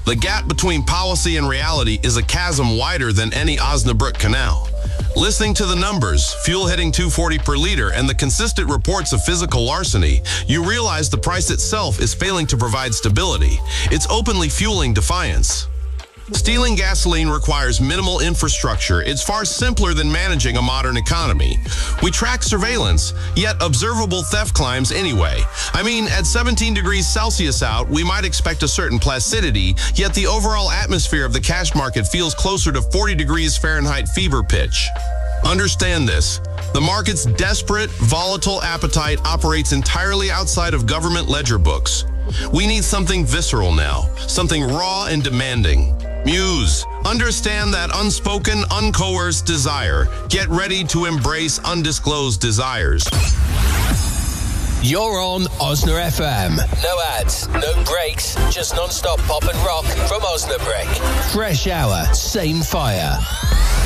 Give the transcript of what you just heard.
The gap between policy and reality is a chasm wider than any Osnabrück canal. Listening to the numbers, fuel hitting $2.40 per liter, and the consistent reports of physical larceny, you realize the price itself is failing to provide stability. It's openly fueling defiance. Stealing gasoline requires minimal infrastructure. It's far simpler than managing a modern economy. We track surveillance, yet observable theft climbs anyway. I mean, at 17 degrees Celsius out, we might expect a certain placidity, yet the overall atmosphere of the cash market feels closer to 40 degrees Fahrenheit fever pitch. Understand this. The market's desperate, volatile appetite operates entirely outside of government ledger books. We need something visceral now, something raw and demanding. Muse, understand that unspoken, uncoerced desire. Get ready to embrace undisclosed desires. You're on Osna FM. No ads, no breaks, just non-stop pop and rock from Osnabrück. Fresh hour, same fire.